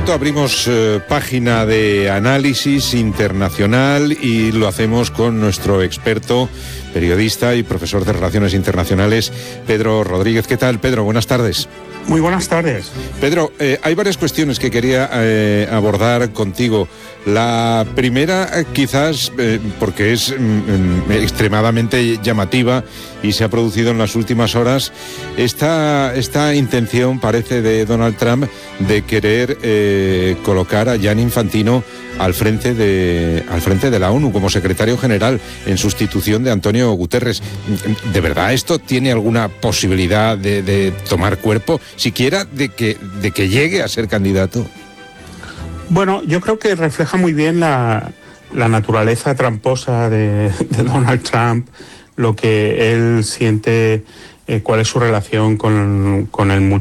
momento abrimos página de análisis internacional y lo hacemos con nuestro experto, periodista y profesor de Relaciones Internacionales, Pedro Rodríguez. ¿Qué tal, Pedro? Buenas tardes. Muy buenas tardes. Pedro, hay varias cuestiones que quería abordar contigo. La primera, quizás, porque es extremadamente llamativa y se ha producido en las últimas horas, esta intención, parece, de Donald Trump de querer colocar a Gianni Infantino al frente de la ONU como secretario general en sustitución de Antonio Guterres. ¿De verdad esto tiene alguna posibilidad de tomar cuerpo, siquiera de que llegue a ser candidato? Bueno, yo creo que refleja muy bien la naturaleza tramposa de Donald Trump, lo que él siente, cuál es su relación con el